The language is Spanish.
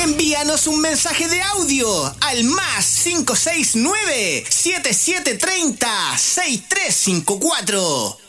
Envíanos un mensaje de audio al +569 7730 6354.